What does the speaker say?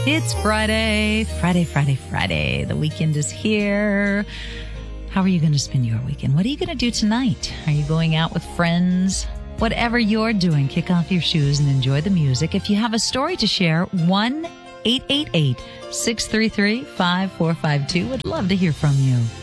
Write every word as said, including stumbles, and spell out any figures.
It's Friday, Friday, Friday, Friday. The weekend is here. How are you going to spend your weekend? What are you going to do tonight? Are you going out with friends? Whatever you're doing, kick off your shoes and enjoy the music. If you have a story to share, one eight eight eight, six three three, five four five two. Would love to hear from you.